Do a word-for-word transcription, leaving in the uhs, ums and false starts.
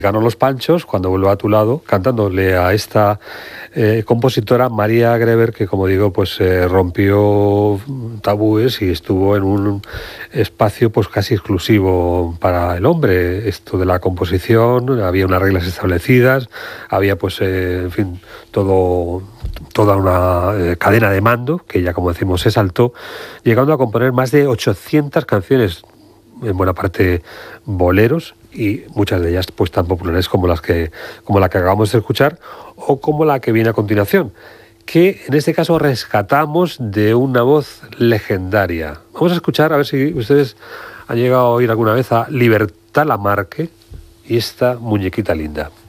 Ganó Los Panchos, Cuando vuelva a tu lado, cantándole a esta eh, compositora María Greber, que como digo, pues eh, rompió tabúes y estuvo en un espacio pues casi exclusivo para el hombre. Esto de la composición, había unas reglas establecidas, había pues, eh, en fin, todo, toda una eh, cadena de mando, que ya como decimos se saltó, llegando a componer más de ochocientas canciones, en buena parte boleros, y muchas de ellas pues tan populares como las que como la que acabamos de escuchar o como la que viene a continuación, que en este caso rescatamos de una voz legendaria. Vamos a escuchar, a ver si ustedes han llegado a oír alguna vez a Libertad Lamarque y esta Muñequita Linda.